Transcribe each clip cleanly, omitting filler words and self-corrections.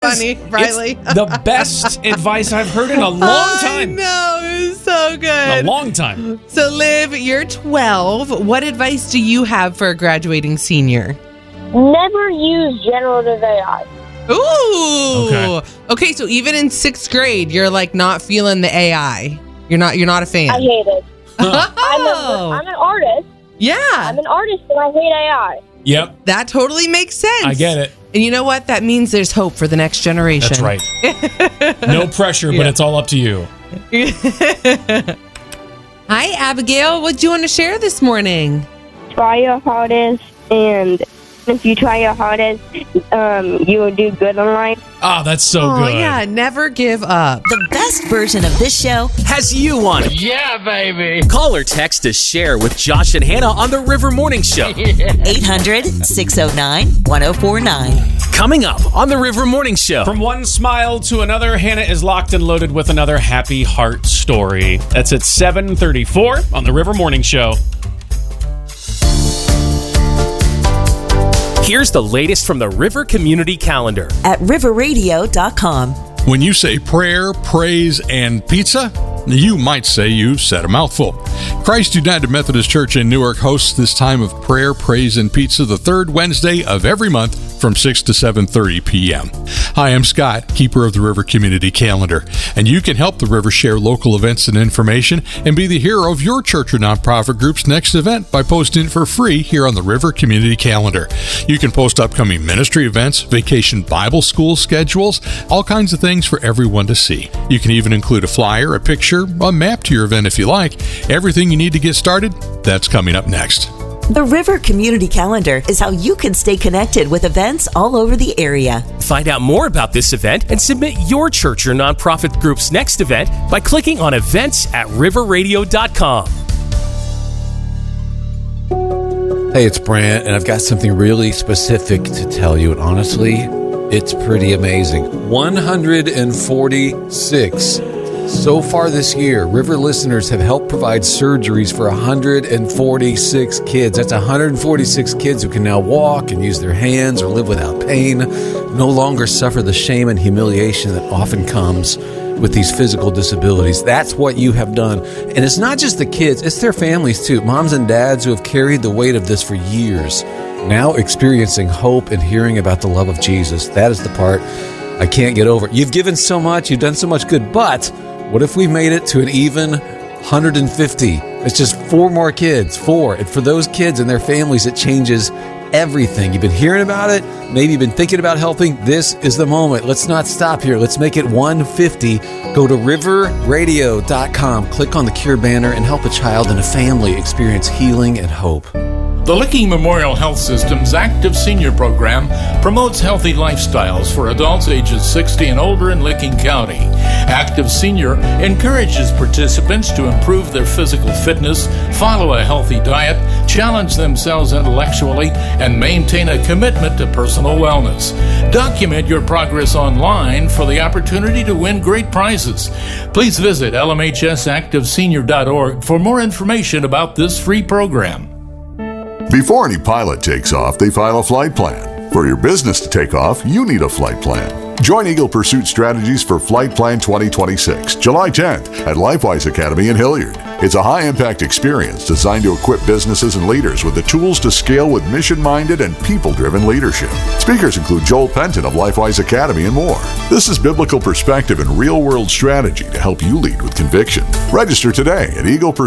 funny, Riley. It's the best advice I've heard in a long time. No, it was so good. A long time. So, Liv, you're 12. What advice do you have for a graduating senior? Never use generative AI. Ooh. Okay, so even in 6th grade, you're like not feeling the AI. You're not a fan. I hate it. Oh. I'm an artist. Yeah. I'm an artist and I hate AI. Yep. That totally makes sense. I get it. And you know what? That means there's hope for the next generation. That's right. No pressure, but it's all up to you. Hi, Abigail. What do you want to share this morning? Try your hardest, and if you try your hardest, you will do good in life. Oh, that's so good. Oh, yeah. Never give up. The best version of this show has you on it. Yeah, baby. Call or text to share with Josh and Hannah on the River Morning Show. 800-609-1049. Coming up on the River Morning Show. From one smile to another, Hannah is locked and loaded with another happy heart story. That's at 7:34 on the River Morning Show. Here's the latest from the River Community Calendar at riverradio.com. When you say prayer, praise, and pizza, you might say you've said a mouthful. Christ United Methodist Church in Newark hosts this time of prayer, praise, and pizza the third Wednesday of every month from 6 to 7:30 p.m. Hi, I'm Scott, keeper of the River Community Calendar, and you can help the River share local events and information and be the hero of your church or nonprofit group's next event by posting it for free here on the River Community Calendar. You can post upcoming ministry events, vacation Bible school schedules, all kinds of things for everyone to see. You can even include a flyer, a picture, a map to your event if you like. Everything you need to get started, that's coming up next. The River Community Calendar is how you can stay connected with events all over the area. Find out more about this event and submit your church or nonprofit group's next event by clicking on events at riverradio.com. Hey, it's Brant, and I've got something really specific to tell you, and honestly, it's pretty amazing. 146. So far this year, River listeners have helped provide surgeries for 146 kids. That's 146 kids who can now walk and use their hands or live without pain, no longer suffer the shame and humiliation that often comes with these physical disabilities. That's what you have done. And it's not just the kids, it's their families too. Moms and dads who have carried the weight of this for years, now experiencing hope and hearing about the love of Jesus. That is the part I can't get over. You've given so much, you've done so much good, but what if we made it to an even 150? It's just 4 more kids, 4. And for those kids and their families, it changes everything. You've been hearing about it. Maybe you've been thinking about helping. This is the moment. Let's not stop here. Let's make it 150. Go to riverradio.com, click on the Cure banner, and help a child and a family experience healing and hope. The Licking Memorial Health System's Active Senior Program promotes healthy lifestyles for adults ages 60 and older in Licking County. Active Senior encourages participants to improve their physical fitness, follow a healthy diet, challenge themselves intellectually, and maintain a commitment to personal wellness. Document your progress online for the opportunity to win great prizes. Please visit lmhsactivesenior.org for more information about this free program. Before any pilot takes off, they file a flight plan. For your business to take off, you need a flight plan. Join Eagle Pursuit Strategies for Flight Plan 2026, July 10th at LifeWise Academy in Hilliard. It's a high-impact experience designed to equip businesses and leaders with the tools to scale with mission-minded and people-driven leadership. Speakers include Joel Penton of LifeWise Academy and more. This is biblical perspective and real-world strategy to help you lead with conviction. Register today at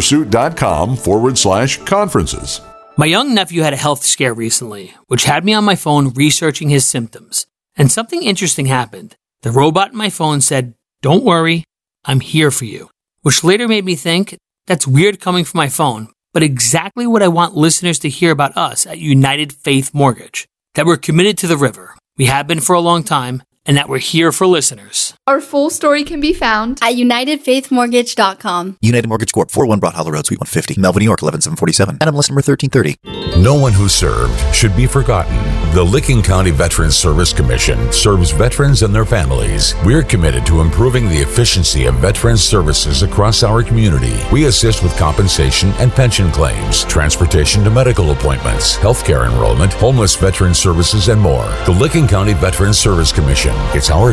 eaglepursuit.com/conferences. My young nephew had a health scare recently, which had me on my phone researching his symptoms. And something interesting happened. The robot in my phone said, "Don't worry, I'm here for you," which later made me think, that's weird coming from my phone, but exactly what I want listeners to hear about us at United Faith Mortgage. That we're committed to the river. We have been for a long time, and that we're here for listeners. Our full story can be found at UnitedFaithMortgage.com. United Mortgage Corp. 401 Broad Hollow Road, Suite 150, Melville, New York, 11747. NMLS number 1330. No one who served should be forgotten. The Licking County Veterans Service Commission serves veterans and their families. We're committed to improving the efficiency of veterans services across our community. We assist with compensation and pension claims, transportation to medical appointments, healthcare enrollment, homeless veteran services, and more. The Licking County Veterans Service Commission. It's our